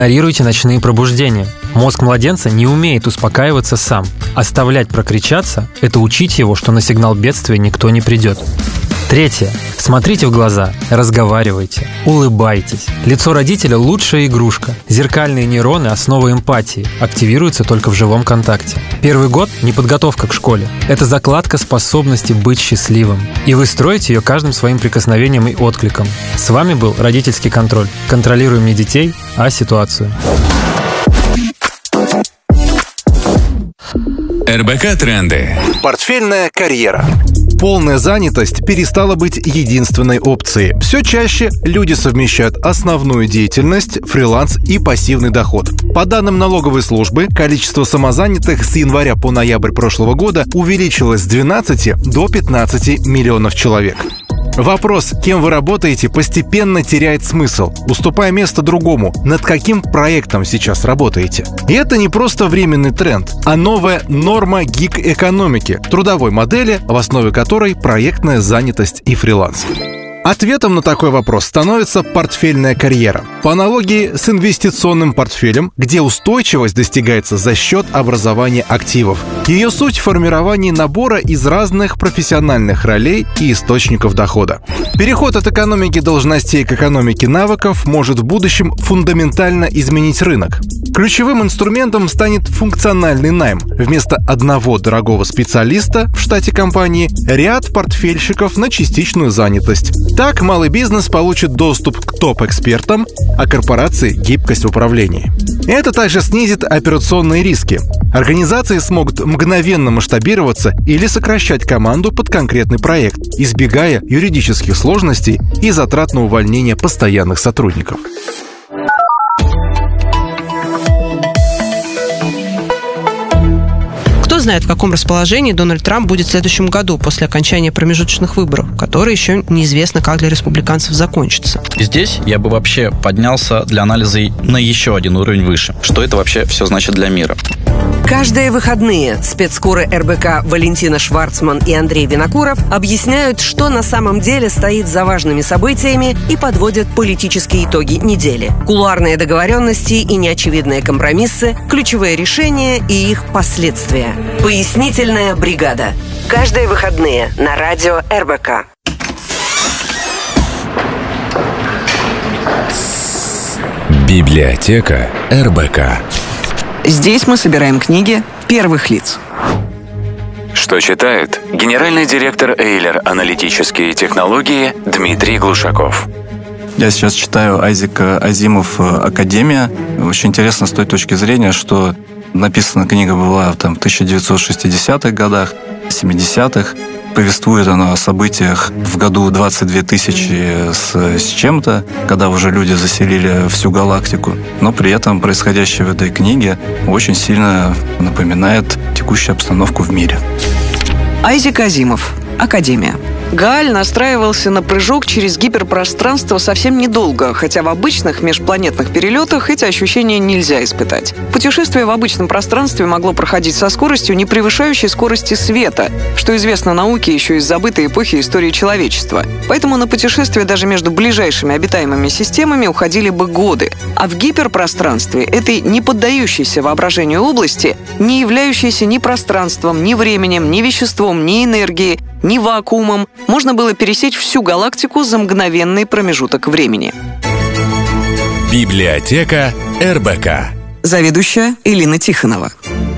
Игнорируйте ночные пробуждения. Мозг младенца не умеет успокаиваться сам. Оставлять прокричаться – это учить его, что на сигнал бедствия никто не придет. Третье. Смотрите в глаза, разговаривайте, улыбайтесь. Лицо родителя – лучшая игрушка. Зеркальные нейроны – основа эмпатии, активируются только в живом контакте. Первый год – не подготовка к школе. Это закладка способности быть счастливым. И вы строите ее каждым своим прикосновением и откликом. С вами был родительский контроль. Контролируем не детей, а ситуацию. РБК Тренды. Портфельная карьера. Полная занятость перестала быть единственной опцией. Все чаще люди совмещают основную деятельность, фриланс и пассивный доход. По данным налоговой службы, количество самозанятых с января по ноябрь прошлого года увеличилось с 12 до 15 миллионов человек. Вопрос, кем вы работаете, постепенно теряет смысл, уступая место другому. Над каким проектом сейчас работаете? И это не просто временный тренд, а новая норма гиг-экономики, трудовой модели, в основе которой проектная занятость и фриланс. Ответом на такой вопрос становится портфельная карьера. По аналогии с инвестиционным портфелем, где устойчивость достигается за счет образования активов. Ее суть в формировании набора из разных профессиональных ролей и источников дохода. Переход от экономики должностей к экономике навыков может в будущем фундаментально изменить рынок. Ключевым инструментом станет функциональный найм. Вместо одного дорогого специалиста в штате компании ряд портфельщиков на частичную занятость. Так малый бизнес получит доступ к топ-экспертам, а корпорации – гибкость в управлении. Это также снизит операционные риски. Организации смогут мгновенно масштабироваться или сокращать команду под конкретный проект, избегая юридических сложностей и затрат на увольнение постоянных сотрудников. Кто знает, в каком расположении Дональд Трамп будет в следующем году после окончания промежуточных выборов, которые еще неизвестно, как для республиканцев закончатся. Здесь я бы вообще поднялся для анализа на еще один уровень выше. Что это вообще все значит для мира? Каждые выходные спецкоры РБК Валентина Шварцман и Андрей Винокуров объясняют, что на самом деле стоит за важными событиями и подводят политические итоги недели. Кулуарные договоренности и неочевидные компромиссы, ключевые решения и их последствия. Пояснительная бригада. Каждые выходные на радио РБК. Библиотека РБК. Здесь мы собираем книги первых лиц. Что читает генеральный директор Эйлер аналитические технологии Дмитрий Глушаков. Я сейчас читаю Айзека Азимов «Академия». Очень интересно с той точки зрения, что написана книга была в 1960-х годах, 70-х. Повествует она о событиях в году 22 тысячи с чем-то, когда уже люди заселили всю галактику. Но при этом происходящее в этой книге очень сильно напоминает текущую обстановку в мире. Айзек Азимов. «Академия». Гааль настраивался на прыжок через гиперпространство совсем недолго, хотя в обычных межпланетных перелетах эти ощущения нельзя испытать. Путешествие в обычном пространстве могло проходить со скоростью, не превышающей скорости света, что известно науке еще из забытой эпохи истории человечества. Поэтому на путешествие даже между ближайшими обитаемыми системами уходили бы годы. А в гиперпространстве, этой не поддающейся воображению области, не являющейся ни пространством, ни временем, ни веществом, ни энергией, ни вакуумом, можно было пересечь всю галактику за мгновенный промежуток времени. Библиотека РБК. Заведующая Элина Тихонова.